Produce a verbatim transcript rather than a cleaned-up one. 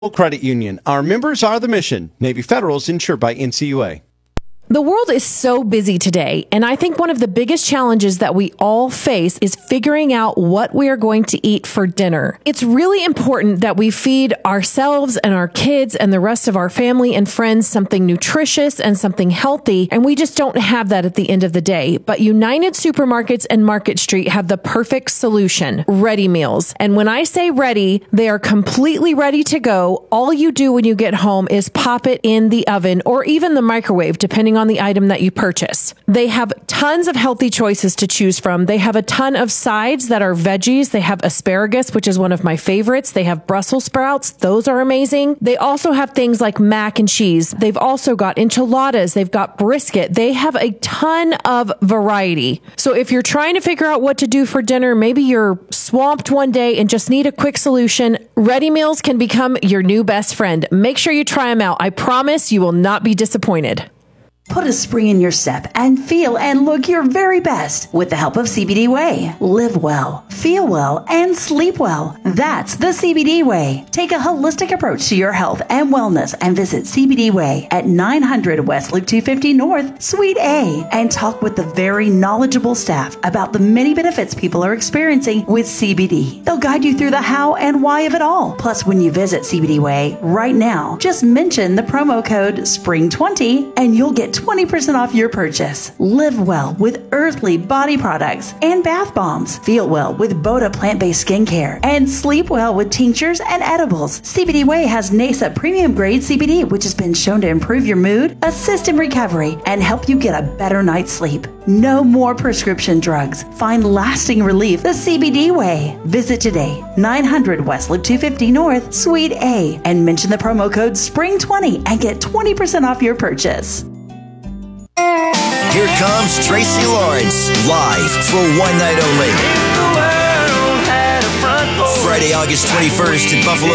Credit Union. Our members are the mission. Navy Federal is insured by N C U A. The world is so busy today, and I think one of the biggest challenges that we all face is figuring out what we are going to eat for dinner. It's really important that we feed ourselves and our kids and the rest of our family and friends something nutritious and something healthy, and we just don't have that at the end of the day. But United Supermarkets and Market Street have the perfect solution, ready meals. And when I say ready, they are completely ready to go. All you do when you get home is pop it in the oven or even the microwave, depending on on the item that you purchase. They have tons of healthy choices to choose from. They have a ton of sides that are veggies. They have asparagus, which is one of my favorites. They have Brussels sprouts. Those are amazing. They also have things like mac and cheese. They've also got enchiladas. They've got brisket. They have a ton of variety. So if you're trying to figure out what to do for dinner, maybe you're swamped one day and just need a quick solution, ready meals can become your new best friend. Make sure you try them out. I promise you will not be disappointed. Put a spring in your step and feel and look your very best with the help of C B D Way. Live well, feel well, and sleep well. That's the C B D Way. Take a holistic approach to your health and wellness and visit C B D Way at nine hundred West Loop two fifty North, Suite A, and talk with the very knowledgeable staff about the many benefits people are experiencing with C B D. They'll guide you through the how and why of it all. Plus, when you visit C B D Way right now, just mention the promo code spring twenty and you'll get twenty percent off your purchase. Live well with earthly body products and bath bombs. Feel well with Boda plant-based skincare. And sleep well with tinctures and edibles. C B D Way has NASA premium grade C B D, which has been shown to improve your mood, assist in recovery, and help you get a better night's sleep. No more prescription drugs. Find lasting relief the C B D Way. Visit today, nine hundred West Loop two fifty North, Suite A, and mention the promo code spring twenty and get twenty percent off your purchase. Here comes Tracy Lawrence, live for one night only. Friday, August twenty-first at Buffalo